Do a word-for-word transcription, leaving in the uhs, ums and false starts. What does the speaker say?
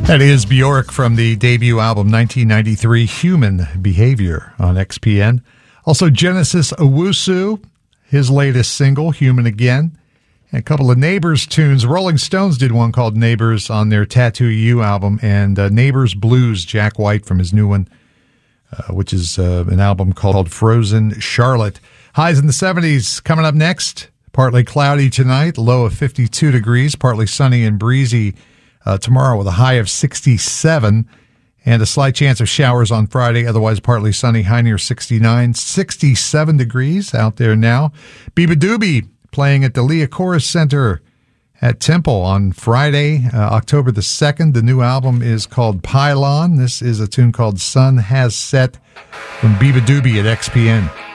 That is Bjork from the debut album nineteen ninety-three, Human Behavior, on X P N. Also, Genesis Owusu, his latest single, Human Again. And a couple of Neighbors tunes. Rolling Stones did one called Neighbors on their Tattoo You album. And uh, Neighbors Blues, Jack White from his new one, uh, which is uh, an album called Frozen Charlotte. Highs in the seventies coming up next. Partly cloudy tonight, low of fifty-two degrees. Partly sunny and breezy Uh, tomorrow with a high of sixty-seven and a slight chance of showers on Friday. Otherwise, partly sunny, high near sixty-nine, sixty-seven degrees out there now. Biba Doobie playing at the Leah Chorus Center at Temple on Friday, uh, October the second. The new album is called Pylon. This is a tune called Sun Has Set from Biba Doobie at X P N.